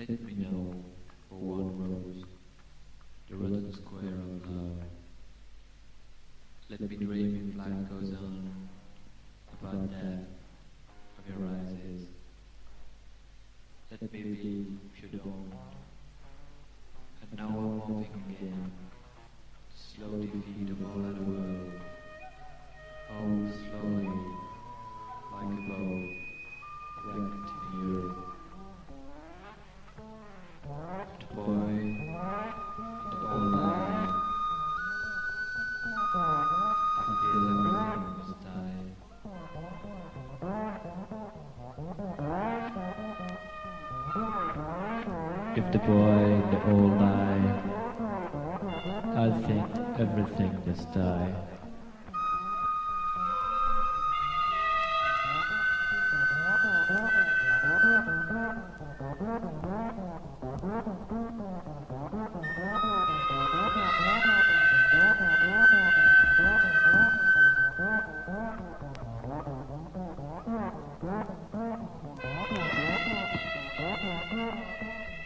Let me know for one rose, the rotten square of love. Let me dream if life goes on about death of your rises. Let me be if you don't. And now I'm moving again, slow defeat of all other world. Oh, slowly, like a boat, wrecked in Europe. The boy in the old line, I feel everything must die. If the boy in the old line, I think everything must die.